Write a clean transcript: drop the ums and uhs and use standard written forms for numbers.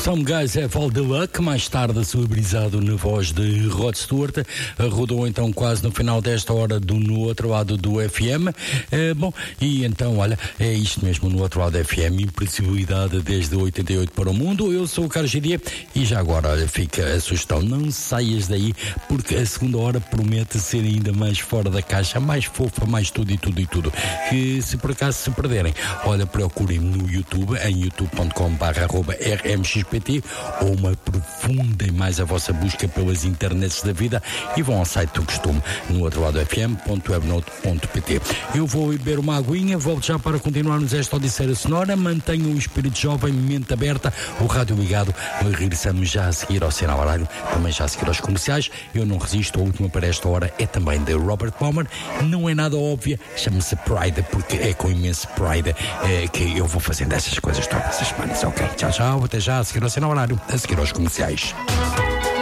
Some Guys Have All The Luck, mais tarde celebrizado na voz de Rod Stewart, rodou então quase no final desta hora no outro lado do FM. Bom, e então, olha, é isto mesmo, no outro lado do FM, imprevisibilidade desde 88 para o mundo. Eu sou o Carlos Giria e já agora, olha, fica a sugestão, não saias daí, porque a segunda hora promete ser ainda mais fora da caixa, mais fofa, mais tudo e tudo e tudo. Que se por acaso se perderem, olha, procurem-me no YouTube, em youtube.com/rmxpt, ou uma aprofundem mais a vossa busca pelas internets da vida e vão ao site do costume, no outro lado fm.webnote.pt. Eu vou beber uma aguinha, volto já para continuarmos esta odisseia sonora. Mantenham o espírito jovem, mente aberta, o rádio ligado. Regressamos já a seguir ao sinal horário, também já a seguir aos comerciais. Eu não resisto, a última para esta hora é também de Robert Palmer, não é nada óbvia, chama-se Pride, porque é com imenso pride que eu vou fazendo essas coisas todas as semanas. Ok, tchau, tchau, até já a seguir ao sinal horário, a seguir aos comerciais.